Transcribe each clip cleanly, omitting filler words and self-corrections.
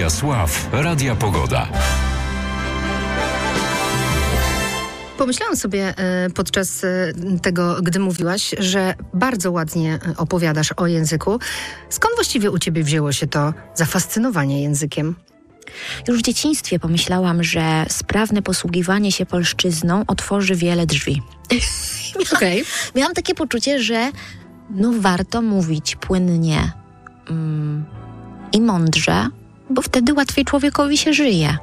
Aleja Sław Radia Pogoda. Pomyślałam sobie podczas tego, gdy mówiłaś, że bardzo ładnie opowiadasz o języku. Skąd właściwie u ciebie wzięło się to zafascynowanie językiem? Już w dzieciństwie pomyślałam, że sprawne posługiwanie się polszczyzną otworzy wiele drzwi. Miałam takie poczucie, że warto mówić płynnie i mądrze, bo wtedy łatwiej człowiekowi się żyje.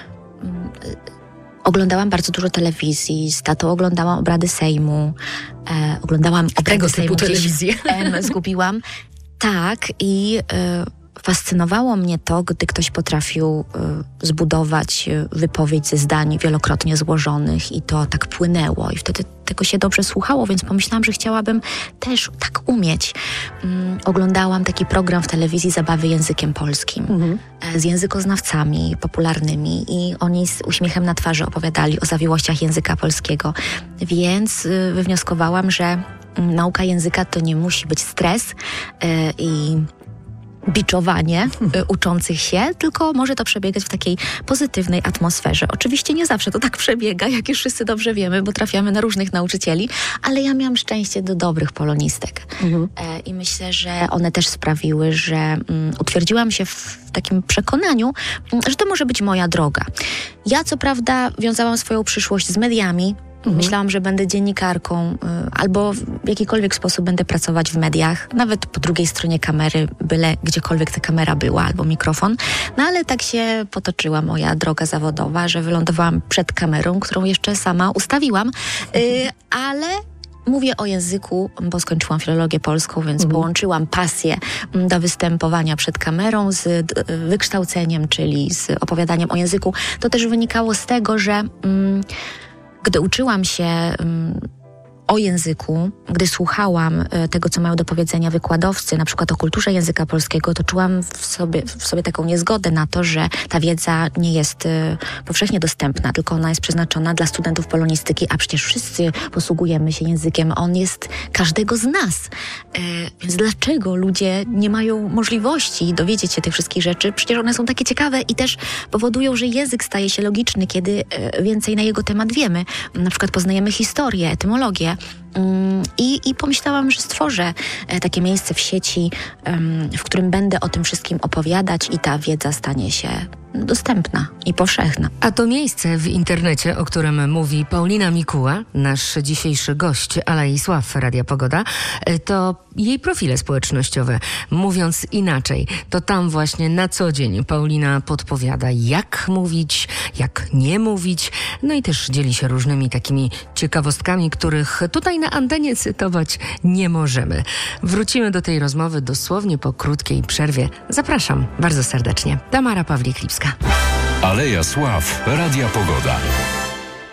Oglądałam bardzo dużo telewizji, z tatą oglądałam obrady Sejmu, oglądałam tego typu telewizję. Zgubiłam. Tak, i fascynowało mnie to, gdy ktoś potrafił zbudować wypowiedź ze zdań wielokrotnie złożonych i to tak płynęło i wtedy tego się dobrze słuchało, więc pomyślałam, że chciałabym też tak umieć. Oglądałam taki program w telewizji Zabawy językiem polskim z językoznawcami popularnymi i oni z uśmiechem na twarzy opowiadali o zawiłościach języka polskiego, więc wywnioskowałam, że nauka języka to nie musi być stres i biczowanie uczących się, tylko może to przebiegać w takiej pozytywnej atmosferze. Oczywiście nie zawsze to tak przebiega, jak już wszyscy dobrze wiemy, bo trafiamy na różnych nauczycieli, ale ja miałam szczęście do dobrych polonistek. I myślę, że one też sprawiły, że utwierdziłam się w takim przekonaniu, że to może być moja droga. Ja co prawda wiązałam swoją przyszłość z mediami. Myślałam, że będę dziennikarką albo w jakikolwiek sposób będę pracować w mediach, nawet po drugiej stronie kamery, byle gdziekolwiek ta kamera była albo mikrofon. No ale tak się potoczyła moja droga zawodowa, że wylądowałam przed kamerą, którą jeszcze sama ustawiłam, ale mówię o języku, bo skończyłam filologię polską, więc połączyłam pasję do występowania przed kamerą z wykształceniem, czyli z opowiadaniem o języku. To też wynikało z tego, że gdy uczyłam się o języku, gdy słuchałam tego, co mają do powiedzenia wykładowcy, na przykład o kulturze języka polskiego, to czułam w sobie taką niezgodę na to, że ta wiedza nie jest powszechnie dostępna, tylko ona jest przeznaczona dla studentów polonistyki, a przecież wszyscy posługujemy się językiem, on jest każdego z nas. Więc dlaczego ludzie nie mają możliwości dowiedzieć się tych wszystkich rzeczy? Przecież one są takie ciekawe i też powodują, że język staje się logiczny, kiedy więcej na jego temat wiemy. Na przykład poznajemy historię, etymologię. I pomyślałam, że stworzę takie miejsce w sieci, w którym będę o tym wszystkim opowiadać i ta wiedza stanie się dostępna i powszechna. A to miejsce w internecie, o którym mówi Paulina Mikuła, nasz dzisiejszy gość Alei Sław Radia Pogoda, to jej profile społecznościowe. Mówiąc inaczej, to tam właśnie na co dzień Paulina podpowiada, jak mówić, jak nie mówić, no i też dzieli się różnymi takimi ciekawostkami, których tutaj na antenie cytować nie możemy. Wrócimy do tej rozmowy dosłownie po krótkiej przerwie. Zapraszam bardzo serdecznie. Tamara Pawlik-Lipska. Aleja Sław Radia Pogoda.